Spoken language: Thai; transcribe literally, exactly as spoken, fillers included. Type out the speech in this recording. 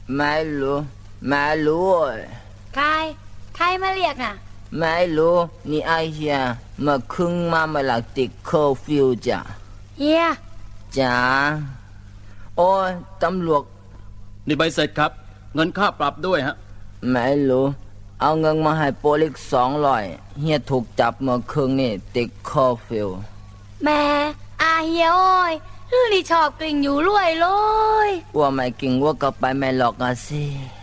ไม่รู้ไม่รู้ใครใครมาเรียกน่ะไม่รู้นี่ไอเฮียมาครึ่งมามาหลักติดเคอร์ฟิวจ้ะเฮียจ้าโอ้ยตำรวจนี่ใบเสร็จครับเงินค่าปรับด้วยฮะไม่รู้เอาเงินมาให้โปลิกสองร้อยเฮียถูกจับเมื่อคืนนี่ติดเคอร์ฟิวแม่อาเฮียโอ้ยเรื่องนี้ชอบกลิ่งอยู่รวยเลยว่าไม่กินว่าก็ไปไม่หลอกอ่ะสิ